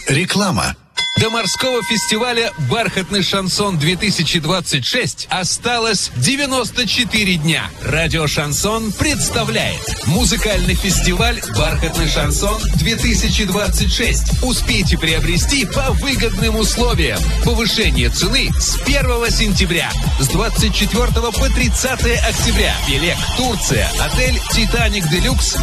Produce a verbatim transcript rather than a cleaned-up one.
Реклама. До морского фестиваля «Бархатный шансон-две тысячи двадцать шесть» осталось девяносто четыре дня. Радио «Шансон» представляет музыкальный фестиваль «Бархатный шансон-две тысячи двадцать шесть». Успейте приобрести по выгодным условиям. Повышение цены с первого сентября. С двадцать четвёртого по тридцатое октября. Пелек, Турция. Отель «Титаник Делюкс».